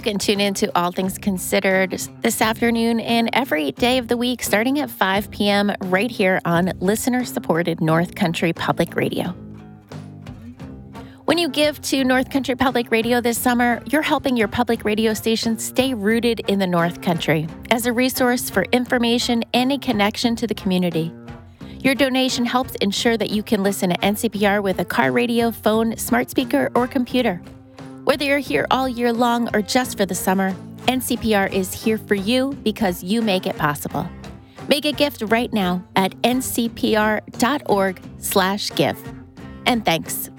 can tune in to All Things Considered this afternoon and every day of the week starting at 5 p.m. right here on listener-supported North Country Public Radio. When you give to North Country Public Radio this summer, you're helping your public radio station stay rooted in the North Country as a resource for information and a connection to the community. Your donation helps ensure that you can listen to NCPR with a car radio, phone, smart speaker, or computer. Whether you're here all year long or just for the summer, NCPR is here for you because you make it possible. Make a gift right now at ncpr.org/give. And thanks.